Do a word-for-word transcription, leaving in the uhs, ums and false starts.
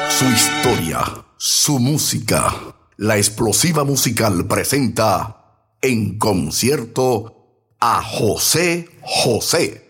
Su historia, su música. La Explosiva Musical presenta en concierto a José José.